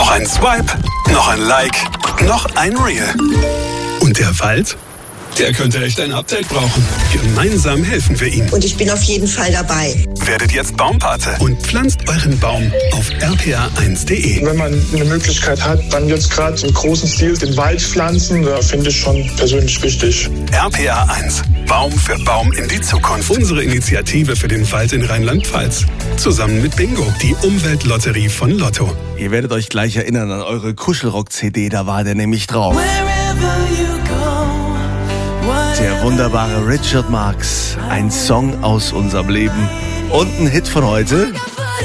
Noch ein Swipe, noch ein Like, noch ein Reel. Und der Wald? Der könnte echt ein Update brauchen. Gemeinsam helfen wir ihm. Und ich bin auf jeden Fall dabei. Werdet jetzt Baumpate und pflanzt euren Baum auf rpa1.de. Wenn man eine Möglichkeit hat, dann jetzt gerade im großen Stil den Wald pflanzen, da finde ich schon persönlich wichtig. RPA1. Baum für Baum in die Zukunft. Unsere Initiative für den Wald in Rheinland-Pfalz. Zusammen mit Bingo, die Umweltlotterie von Lotto. Ihr werdet euch gleich erinnern an eure Kuschelrock-CD, da war der nämlich drauf. Der wunderbare Richard Marx, ein Song aus unserem Leben und ein Hit von heute.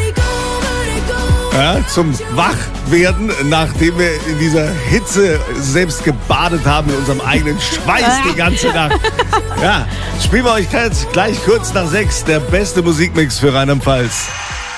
Ja, zum Wachwerden, nachdem wir in dieser Hitze selbst gebadet haben, in unserem eigenen Schweiß die ganze Nacht. Ja, spielen wir euch jetzt gleich kurz nach 6, der beste Musikmix für Rheinland-Pfalz.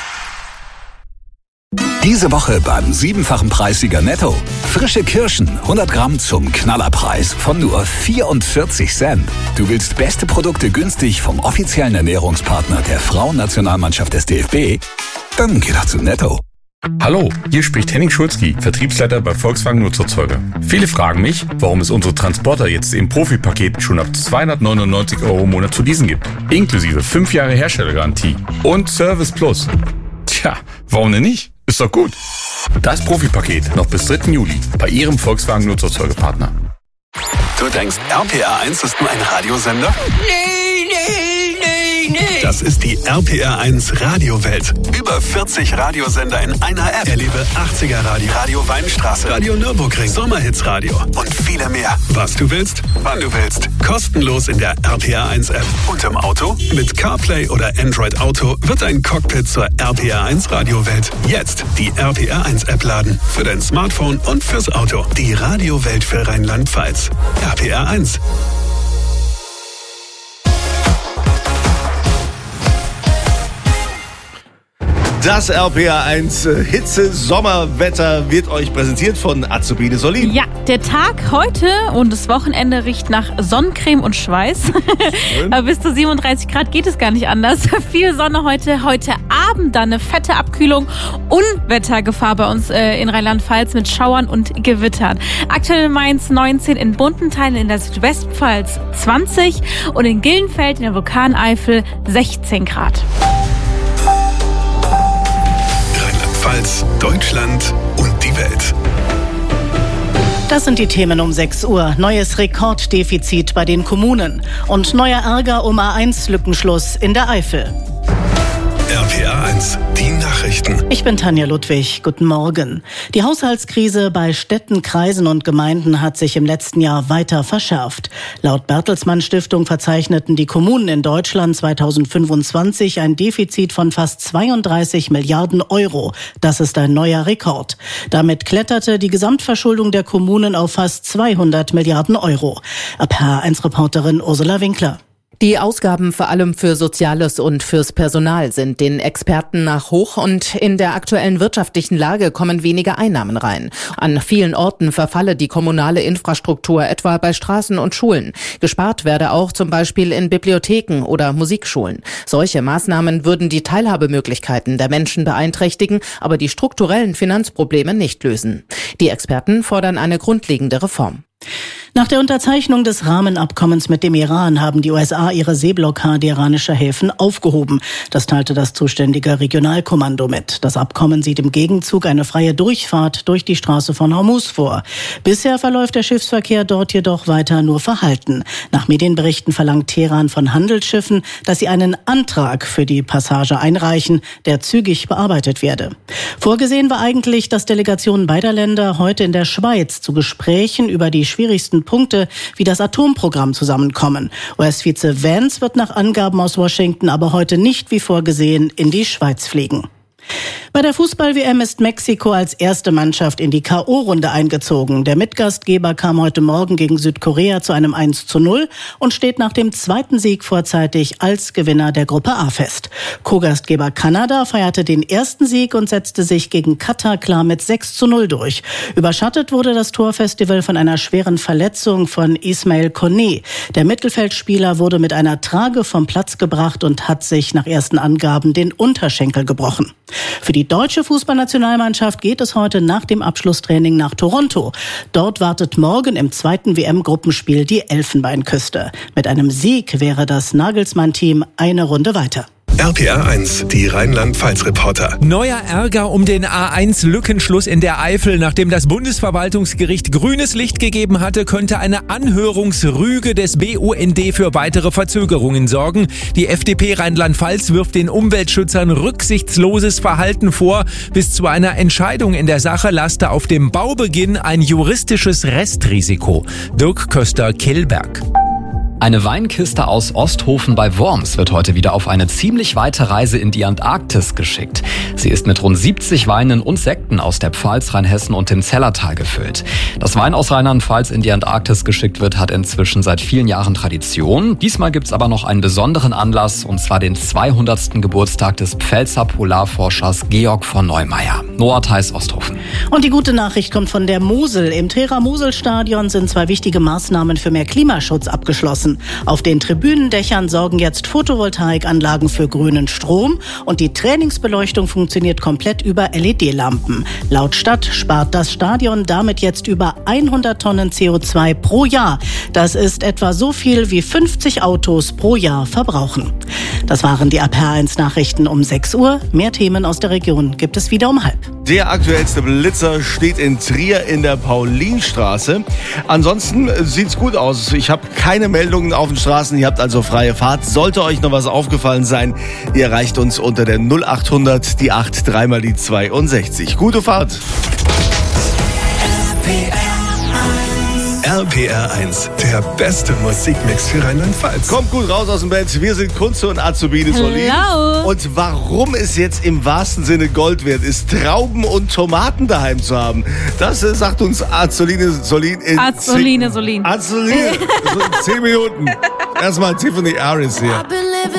Diese Woche beim 7-fachen Preissieger Netto. Frische Kirschen, 100 Gramm zum Knallerpreis von nur 44 Cent. Du willst beste Produkte günstig vom offiziellen Ernährungspartner der Frauennationalmannschaft des DFB? Dann geh doch zu Netto. Hallo, hier spricht Henning Schulzki, Vertriebsleiter bei Volkswagen Nutzerzeuger. Viele fragen mich, warum es unsere Transporter jetzt im Profipaket schon ab 299 € im Monat zu leasen gibt. Inklusive 5 Jahre Herstellergarantie und Service Plus. Tja, warum denn nicht? Ist doch gut. Das Profipaket noch bis 3. Juli bei Ihrem Volkswagen Nutzerzeugerpartner. Du denkst, RPA1 ist nur ein Radiosender? Nee. Das ist die RPA1 Radiowelt. Über 40 Radiosender in einer App. Erlebe 80er Radio, Radio Weinstraße, Radio Nürburgring, Sommerhits Radio und viele mehr. Was du willst, wann du willst. Kostenlos in der RPA1 App. Und im Auto? Mit CarPlay oder Android Auto wird dein Cockpit zur RPA1 Radiowelt. Jetzt die RPA1 App laden. Für dein Smartphone und fürs Auto. Die Radiowelt für Rheinland-Pfalz. RPA1. Das RPA1 Hitze-Sommerwetter wird euch präsentiert von Azubine Solin. Ja, der Tag heute und das Wochenende riecht nach Sonnencreme und Schweiß. Aber bis zu 37 Grad geht es gar nicht anders. Viel Sonne heute Abend dann eine fette Abkühlung. Unwettergefahr bei uns in Rheinland-Pfalz mit Schauern und Gewittern. Aktuell in Mainz 19, in bunten Teilen in der Südwestpfalz 20 und in Gillenfeld in der Vulkaneifel 16 Grad. Rheinland-Pfalz, Deutschland und die Welt. Das sind die Themen um 6 Uhr. Neues Rekorddefizit bei den Kommunen und neuer Ärger um A1-Lückenschluss in der Eifel. RPA1, die Nachrichten. Ich bin Tanja Ludwig. Guten Morgen. Die Haushaltskrise bei Städten, Kreisen und Gemeinden hat sich im letzten Jahr weiter verschärft. Laut Bertelsmann Stiftung verzeichneten die Kommunen in Deutschland 2025 ein Defizit von fast 32 Milliarden Euro. Das ist ein neuer Rekord. Damit kletterte die Gesamtverschuldung der Kommunen auf fast 200 Milliarden Euro. RPA1-Reporterin Ursula Winkler. Die Ausgaben vor allem für Soziales und fürs Personal sind den Experten nach hoch und in der aktuellen wirtschaftlichen Lage kommen weniger Einnahmen rein. An vielen Orten verfalle die kommunale Infrastruktur, etwa bei Straßen und Schulen. Gespart werde auch zum Beispiel in Bibliotheken oder Musikschulen. Solche Maßnahmen würden die Teilhabemöglichkeiten der Menschen beeinträchtigen, aber die strukturellen Finanzprobleme nicht lösen. Die Experten fordern eine grundlegende Reform. Nach der Unterzeichnung des Rahmenabkommens mit dem Iran haben die USA ihre Seeblockade iranischer Häfen aufgehoben. Das teilte das zuständige Regionalkommando mit. Das Abkommen sieht im Gegenzug eine freie Durchfahrt durch die Straße von Hormuz vor. Bisher verläuft der Schiffsverkehr dort jedoch weiter nur verhalten. Nach Medienberichten verlangt Teheran von Handelsschiffen, dass sie einen Antrag für die Passage einreichen, der zügig bearbeitet werde. Vorgesehen war eigentlich, dass Delegationen beider Länder heute in der Schweiz zu Gesprächen über die schwierigsten Punkte wie das Atomprogramm zusammenkommen. US-Vize Vance wird nach Angaben aus Washington aber heute nicht wie vorgesehen in die Schweiz fliegen. Bei der Fußball-WM ist Mexiko als erste Mannschaft in die K.O.-Runde eingezogen. Der Mitgastgeber kam heute Morgen gegen Südkorea zu einem 1:0 und steht nach dem zweiten Sieg vorzeitig als Gewinner der Gruppe A fest. Co-Gastgeber Kanada feierte den ersten Sieg und setzte sich gegen Katar klar mit 6:0 durch. Überschattet wurde das Torfestival von einer schweren Verletzung von Ismail Koné. Der Mittelfeldspieler wurde mit einer Trage vom Platz gebracht und hat sich nach ersten Angaben den Unterschenkel gebrochen. Für die deutsche Fußballnationalmannschaft geht es heute nach dem Abschlusstraining nach Toronto. Dort wartet morgen im zweiten WM-Gruppenspiel die Elfenbeinküste. Mit einem Sieg wäre das Nagelsmann-Team eine Runde weiter. RPR 1, die Rheinland-Pfalz-Reporter. Neuer Ärger um den A1-Lückenschluss in der Eifel. Nachdem das Bundesverwaltungsgericht grünes Licht gegeben hatte, könnte eine Anhörungsrüge des BUND für weitere Verzögerungen sorgen. Die FDP Rheinland-Pfalz wirft den Umweltschützern rücksichtsloses Verhalten vor. Bis zu einer Entscheidung in der Sache laste auf dem Baubeginn ein juristisches Restrisiko. Dirk Köster-Killberg. Eine Weinkiste aus Osthofen bei Worms wird heute wieder auf eine ziemlich weite Reise in die Antarktis geschickt. Sie ist mit rund 70 Weinen und Sekten aus der Pfalz, Rheinhessen und dem Zellertal gefüllt. Dass Wein aus Rheinland-Pfalz in die Antarktis geschickt wird, hat inzwischen seit vielen Jahren Tradition. Diesmal gibt's aber noch einen besonderen Anlass, und zwar den 200. Geburtstag des Pfälzer Polarforschers Georg von Neumeier. Noah Theis, Osthofen. Und die gute Nachricht kommt von der Mosel. Im Trera-Mosel-Stadion sind 2 wichtige Maßnahmen für mehr Klimaschutz abgeschlossen. Auf den Tribünendächern sorgen jetzt Photovoltaikanlagen für grünen Strom und die Trainingsbeleuchtung funktioniert komplett über LED-Lampen. Laut Stadt spart das Stadion damit jetzt über 100 Tonnen CO2 pro Jahr. Das ist etwa so viel wie 50 Autos pro Jahr verbrauchen. Das waren die RPR 1 Nachrichten um 6 Uhr. Mehr Themen aus der Region gibt es wieder um 12:30. Der aktuellste Blitzer steht in Trier in der Paulinstraße. Ansonsten sieht's gut aus. Ich habe keine Meldungen auf den Straßen. Ihr habt also freie Fahrt. Sollte euch noch was aufgefallen sein, ihr erreicht uns unter der 0800 die 8 3 mal die 62. Gute Fahrt. RPR 1, der beste Musikmix für Rheinland-Pfalz. Kommt gut raus aus dem Bett. Wir sind Kunze und Azubine Solin. Hello. Und warum es jetzt im wahrsten Sinne Gold wert ist, Trauben und Tomaten daheim zu haben, das sagt uns Azuline Solin in Azuline Solin. Azuline, so in 10 Minuten. Erstmal Tiffany Harris hier.